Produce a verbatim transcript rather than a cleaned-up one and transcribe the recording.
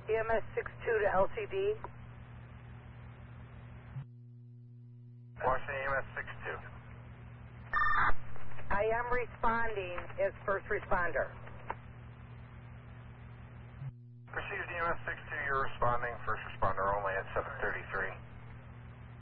E M S six two to L T D. Washington E M S six two. I am responding as first responder. Received E M S six two, you're responding, first responder only at seven thirty-three.